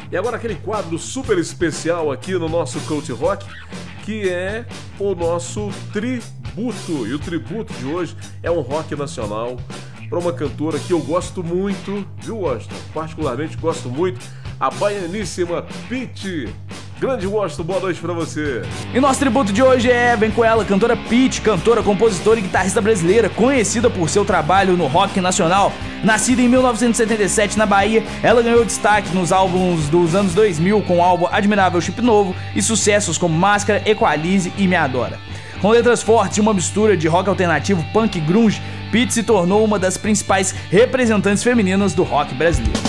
E agora aquele quadro super especial aqui no nosso Cult Rock, que é o nosso tributo. E o tributo de hoje é um rock nacional para uma cantora que eu gosto muito, viu, Washington? Particularmente gosto muito, a baianíssima Pitty. Grande Washington, boa noite pra você. E nosso tributo de hoje vem com ela, cantora Pitty, cantora, compositora e guitarrista brasileira, conhecida por seu trabalho no rock nacional. Nascida em 1977 na Bahia, ela ganhou destaque nos álbuns dos anos 2000 com o álbum Admirável Chip Novo e sucessos como Máscara, Equalize e Me Adora. Com letras fortes e uma mistura de rock alternativo, punk e grunge, Pitty se tornou uma das principais representantes femininas do rock brasileiro.